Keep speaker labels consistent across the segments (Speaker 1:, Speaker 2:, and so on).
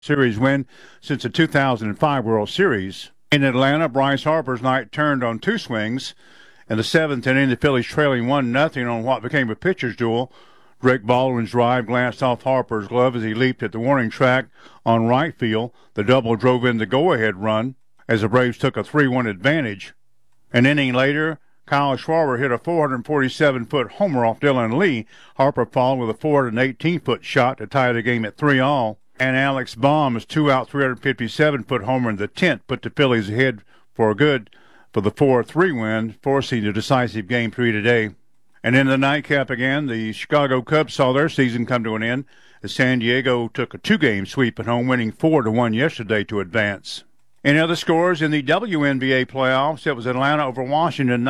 Speaker 1: Series win since the 2005 World Series. In Atlanta, Bryce Harper's night turned on two swings. In the seventh inning, the Phillies trailing 1-0 on what became a pitcher's duel. Drake Baldwin's drive glanced off Harper's glove as he leaped at the warning track on right field. The double drove in the go-ahead run as the Braves took a 3-1 advantage. An inning later, Kyle Schwarber hit a 447-foot homer off Dylan Lee. Harper followed with a 418-foot shot to tie the game at 3-all. And Alex Baum's two-out 357-foot homer in the 10th put the Phillies ahead for good for the 4-3 win, forcing the decisive Game 3 today. And in the nightcap again, the Chicago Cubs saw their season come to an end as San Diego took a two-game sweep at home, winning 4-1 yesterday to advance. In other scores in the WNBA playoffs, it was Atlanta over Washington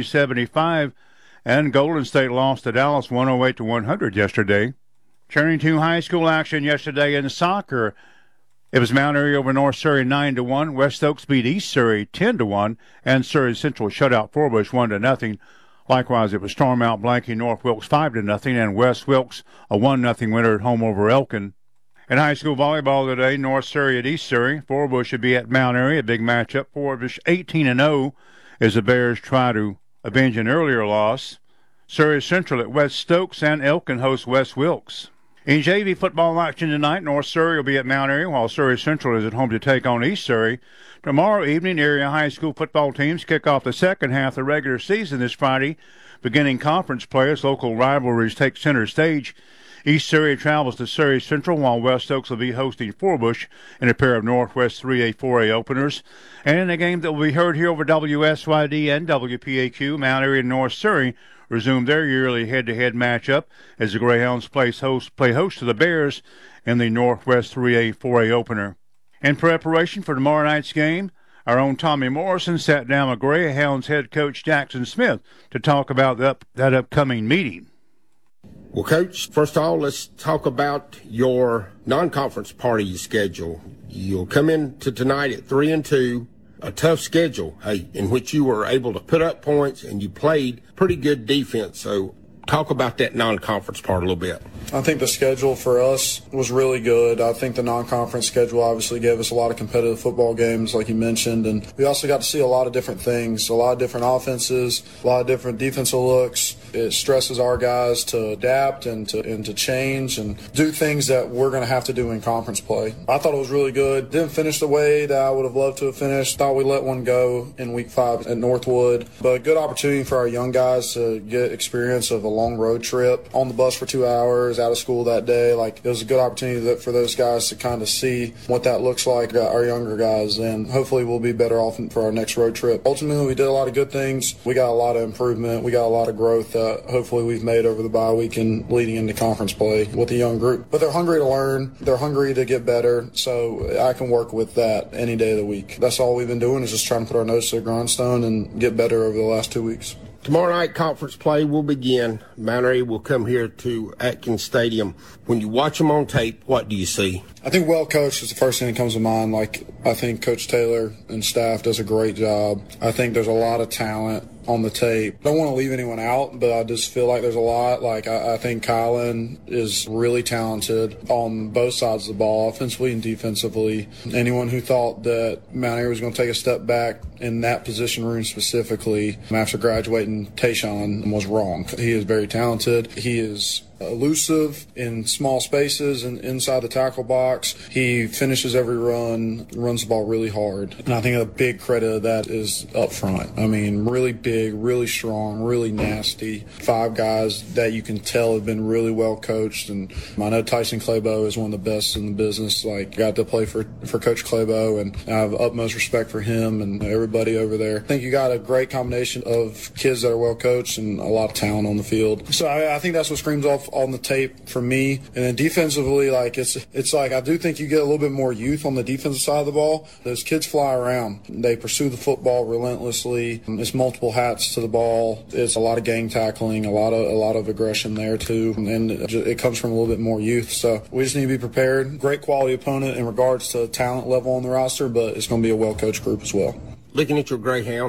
Speaker 1: 93-75, and Golden State lost to Dallas 108-100 yesterday. Turning to high school action yesterday in soccer, it was Mount Airy over North Surrey 9-1. West Oaks beat East Surrey 10-1, and Surrey Central shut out Forbush 1-0. Likewise, it was Stormont blanking North Wilkes 5-0, and West Wilkes a 1-0 winner at home over Elkin. In high school volleyball today, North Surrey at East Surrey. Forbush should be at Mount Airy, a big matchup. Forbush 18-0 as the Bears try to avenge an earlier loss. Surrey Central at West Stokes, and Elkin hosts West Wilkes. In JV football action tonight, North Surrey will be at Mount Airy, while Surrey Central is at home to take on East Surrey. Tomorrow evening, area high school football teams kick off the second half of the regular season this Friday. Beginning conference players, local rivalries take center stage. East Surrey travels to Surrey Central, while West Oaks will be hosting Forbush in a pair of Northwest 3A, 4A openers. And in a game that will be heard here over WSYD and WPAQ, Mount Airy and North Surrey resume their yearly head-to-head matchup as the Greyhounds play host to the Bears in the Northwest 3A, 4A opener. In preparation for tomorrow night's game, our own Tommy Morrison sat down with Greyhounds head coach Jackson Smith to talk about that upcoming meeting.
Speaker 2: Well, Coach, first of all, let's talk about your non-conference party schedule. You'll come in to tonight at 3-2, a tough schedule, in which you were able to put up points and you played pretty good defense. So talk about that non-conference part a little bit.
Speaker 3: I think the schedule for us was really good. I think the non-conference schedule obviously gave us a lot of competitive football games, like you mentioned, and we also got to see a lot of different things, a lot of different offenses, a lot of different defensive looks. It stresses our guys to adapt and to change and do things that we're going to have to do in conference play. I thought it was really good. Didn't finish the way that I would have loved to have finished. Thought we let one go in week 5 at Northwood, but a good opportunity for our young guys to get experience of a long road trip on the bus for 2 hours, out of school that day. Like, it was a good opportunity for those guys to kind of see what that looks like, our younger guys, and hopefully we'll be better off for our next road trip. Ultimately, we did a lot of good things. We got a lot of improvement. We got a lot of growth that hopefully we've made over the bye week and leading into conference play with the young group. But they're hungry to learn. They're hungry to get better, so I can work with that any day of the week. That's all we've been doing, is just trying to put our nose to the grindstone and get better over the last 2 weeks.
Speaker 2: Tomorrow night, conference play will begin. Mount Airy will come here to Atkins Stadium. When you watch them on tape, what do you see?
Speaker 3: I think well coached is the first thing that comes to mind. Like, I think Coach Taylor and staff does a great job. I think there's a lot of talent on the tape. Don't want to leave anyone out, but I just feel like there's a lot. Like, I think Kylan is really talented on both sides of the ball, offensively and defensively. Anyone who thought that Mount Airy was going to take a step back in that position room specifically after graduating Tayshawn was wrong. He is very talented. He is elusive in small spaces and inside the tackle box. He finishes every run, runs the ball really hard. And I think a big credit of that is up front. I mean, really big, really strong, really nasty. 5 guys that you can tell have been really well coached. And I know Tyson Claybo is one of the best in the business. Like, got to play for Coach Claybo, and I have utmost respect for him and everybody over there. I think you got a great combination of kids that are well coached and a lot of talent on the field. So I think that's what screams off on the tape for me. And then defensively, like, it's like, I do think you get a little bit more youth on the defensive side of the ball. Those kids fly around. They pursue the football relentlessly. It's multiple hats to the ball. It's a lot of gang tackling, a lot of aggression there too. And it comes from a little bit more youth. So we just need to be prepared. Great quality opponent in regards to talent level on the roster, but it's going to be a well-coached group as well.
Speaker 2: Looking at your Greyhounds,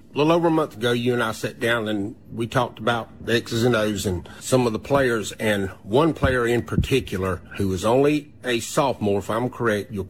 Speaker 2: A little over a month ago, you and I sat down and we talked about the X's and O's and some of the players, and one player in particular who is only a sophomore, if I'm correct. You'll